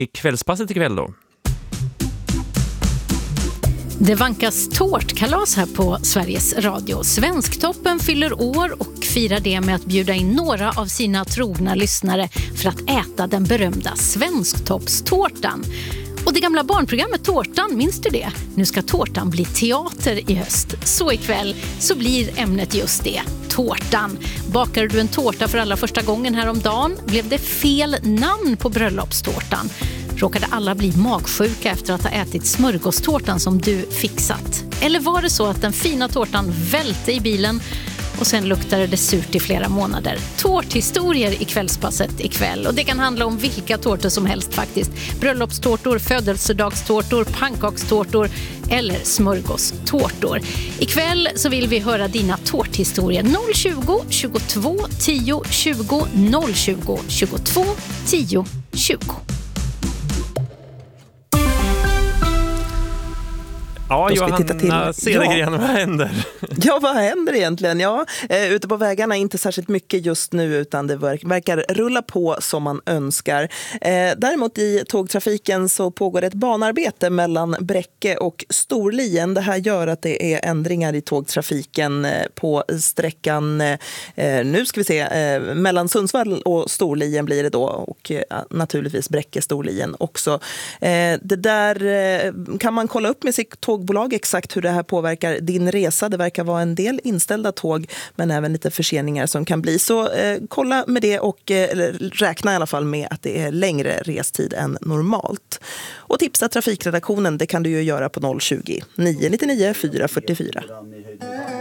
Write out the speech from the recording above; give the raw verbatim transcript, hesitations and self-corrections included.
i kvällspasset ikväll då? Det vankas tårtkalas här på Sveriges Radio. Svensktoppen fyller år och firar det med att bjuda in några av sina trogna lyssnare för att äta den berömda Svensktoppstårtan. Och det gamla barnprogrammet Tårtan, minns du det? Nu ska tårtan bli teater i höst. Så ikväll så blir ämnet just det, tårtan. Bakade du en tårta för allra första gången häromdagen? Blev det fel namn på bröllopstårtan? Råkade alla bli magsjuka efter att ha ätit smörgåstårtan som du fixat? Eller var det så att den fina tårtan välte i bilen och sen luktade det surt i flera månader? Tårthistorier i kvällspasset ikväll. Och det kan handla om vilka tårtor som helst faktiskt. Bröllopstårtor, födelsedagstårtor, pannkakstårtor eller smörgåstårtor. Ikväll så vill vi höra dina tårthistorier. noll tjugo, tjugotvå, tio, tjugo, noll tjugo, tjugotvå, tio, tjugo. Ja, Johanna Cedergren, vad händer? Ja, vad händer egentligen? Ja, eh, ute på vägarna inte särskilt mycket just nu, utan det verkar, verkar rulla på som man önskar. Eh, däremot i tågtrafiken så pågår ett banarbete mellan Bräcke och Storlien. Det här gör att det är ändringar i tågtrafiken eh, på sträckan, eh, nu ska vi se, eh, mellan Sundsvall och Storlien blir det då, och eh, naturligtvis Bräcke-Storlien också. Eh, det där eh, kan man kolla upp med sitt tåg bolag exakt hur det här påverkar din resa. Det verkar vara en del inställda tåg, men även lite förseningar som kan bli. Så eh, kolla med det och eh, räkna i alla fall med att det är längre restid än normalt. Och tipsa trafikredaktionen, det kan du ju göra på noll tjugo, nio nio nio, fyra fyra fyra.